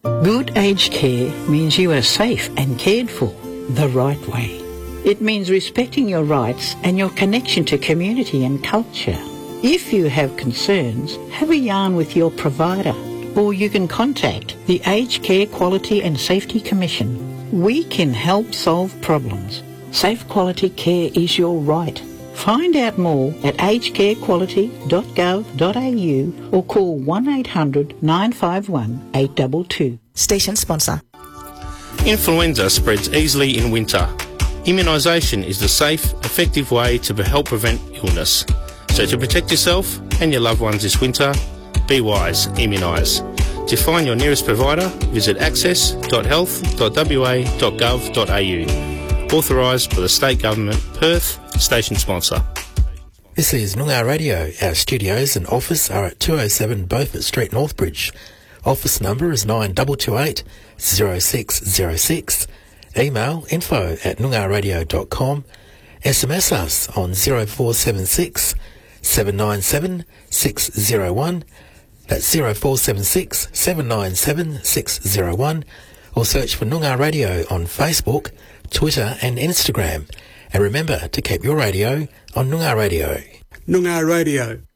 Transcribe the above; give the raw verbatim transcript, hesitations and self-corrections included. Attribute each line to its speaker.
Speaker 1: Good aged care means you are safe and cared for the right way. It means respecting your rights and your connection to community and culture. If you have concerns, have a yarn with your provider, or you can contact the Aged Care Quality and Safety Commission. We can help solve problems. Safe quality care is your right. Find out more at aged care quality dot gov dot a u or call one eight hundred nine five one eight two two.
Speaker 2: Station sponsor.
Speaker 3: Influenza spreads easily in winter. Immunisation is the safe, effective way to help prevent illness. So to protect yourself and your loved ones this winter, be wise, immunise. To find your nearest provider, visit access dot health dot w a dot gov dot a u. Authorised by the State Government, Perth, station sponsor.
Speaker 4: This is Noongar Radio. Our studios and office are at two oh seven Beaufort Street, Northbridge. Office number is nine two two eight zero six zero six. Email info at noongar radio dot com. S M S us on zero four seven six seven nine seven six zero one. That's zero four seven six seven nine seven six zero one. Or search for Noongar Radio on Facebook, Twitter and Instagram. And remember to keep your radio on Noongar Radio.
Speaker 5: Noongar Radio.